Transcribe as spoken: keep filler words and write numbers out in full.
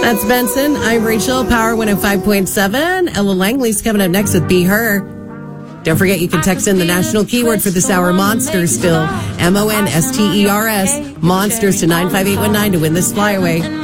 That's Benson. I'm Rachel. Power one oh five point seven. Ella Langley's coming up next with Be Her. Don't forget you can text in the national keyword for this hour, Monsters still. M O N S T E R S. Monsters to nine five eight one nine to win this flyaway.